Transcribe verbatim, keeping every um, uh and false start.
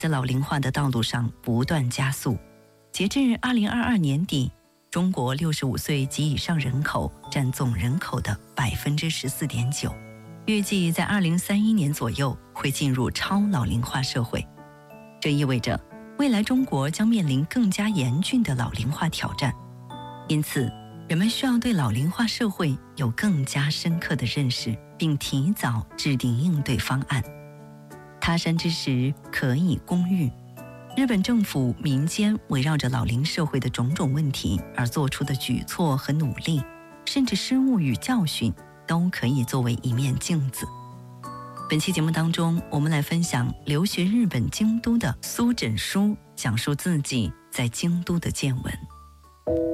在老龄化的道路上不断加速。截至二零二二年底，中国六十五岁及以上人口占总人口的 百分之十四点九， 预计在二零三一年左右会进入超老龄化社会。这意味着未来中国将面临更加严峻的老龄化挑战，因此人们需要对老龄化社会有更加深刻的认识，并提早制定应对方案。他山之石，可以攻玉。日本政府、民间围绕着老龄社会的种种问题而做出的举措和努力，甚至失误与教训，都可以作为一面镜子。本期节目当中，我们来分享留学日本京都的苏枕书讲述自己在京都的见闻。